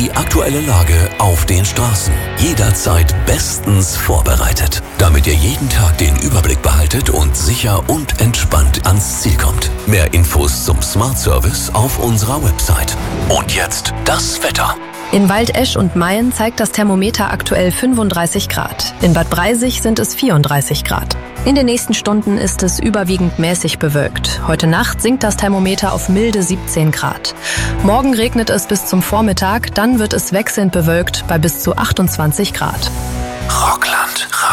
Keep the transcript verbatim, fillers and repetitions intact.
Die aktuelle Lage auf den Straßen. Jederzeit bestens vorbereitet, damit ihr jeden Tag den Überblick behaltet und sicher und entspannt ans Ziel kommt. Mehr Infos zum Smart Service auf unserer Website. Und jetzt das Wetter. In Waldesch und Mayen zeigt das Thermometer aktuell fünfunddreißig Grad. In Bad Breisig sind es vierunddreißig Grad. In den nächsten Stunden ist es überwiegend mäßig bewölkt. Heute Nacht sinkt das Thermometer auf milde siebzehn Grad. Morgen regnet es bis zum Vormittag, dann wird es wechselnd bewölkt bei bis zu achtundzwanzig Grad. Rockland.